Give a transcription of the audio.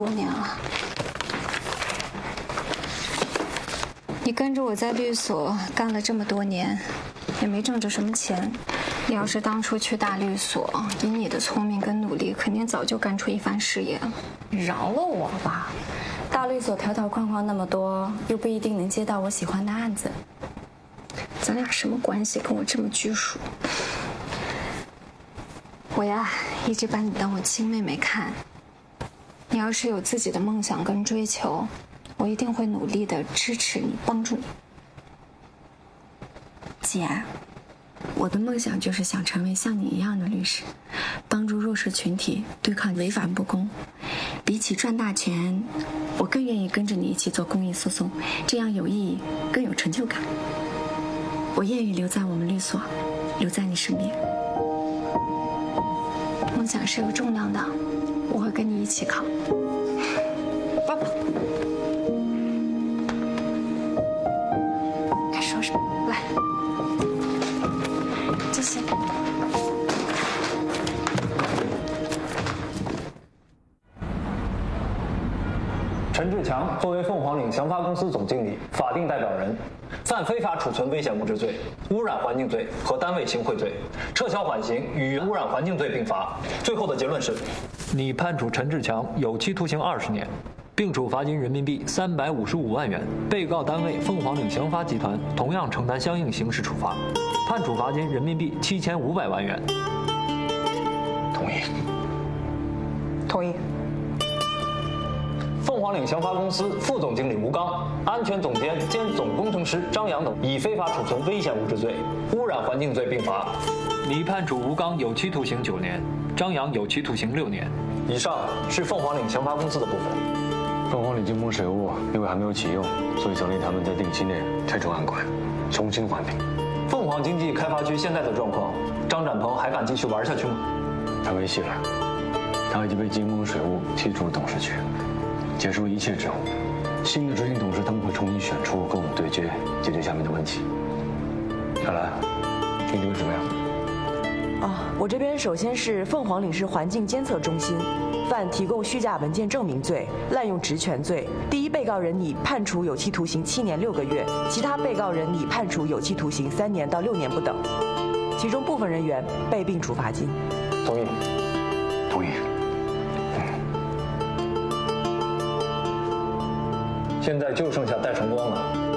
多年了，你跟着我在律所干了这么多年，也没挣着什么钱。你要是当初去大律所，以你的聪明跟努力，肯定早就干出一番事业了。 饶了我吧，大律所条条框框那么多，又不一定能接到我喜欢的案子。 咱俩什么关系？跟我这么拘束？我呀，一直把你当我亲妹妹看。你要是有自己的梦想跟追求，我一定会努力的支持你，帮助你。 姐，我的梦想就是想成为像你一样的律师，帮助弱势群体对抗违法不公。比起赚大钱，我更愿意跟着你一起做公益诉讼，这样有意义，更有成就感。我愿意留在我们律所，留在你身边。 梦想是有重量的，我会跟你一起扛。抱抱。该说什么？来，这些。 陈志强作为凤凰岭祥发公司总经理、法定代表人，犯非法储存危险物质罪、污染环境罪和单位行贿罪，撤销缓刑，与污染环境罪并罚。最后的结论是，拟判处陈志强有期徒刑20年，并处罚金人民币355万元。被告单位凤凰岭祥发集团同样承担相应刑事处罚，判处罚金人民币7500万元。 同意。 同意。 凤凰岭祥发公司副总经理吴刚、安全总监兼总工程师张扬等以非法储存危险物质罪、污染环境罪并罚，拟判处吴刚有期徒刑9年，张扬有期徒刑6年。以上是凤凰岭祥发公司的部分。 凤凰岭金鹏水务因为还没有启用，所以奖励他们在定期内拆除案款，重新还评。 凤凰经济开发区现在的状况，张展鹏还敢继续玩下去吗？ 他没戏了，他已经被金鹏水务踢出了董事局。结束一切职务，新的执行董事他们会重新选出，跟我们对接，解决下面的问题。小兰，你这边怎么样？ 我这边首先是凤凰岭市环境监测中心犯提供虚假文件证明罪、滥用职权罪，第一被告人拟判处有期徒刑7年6个月，其他被告人拟判处有期徒刑3年到6年不等，其中部分人员被并处罚金。 同意。同意。 现在就剩下戴晨光了。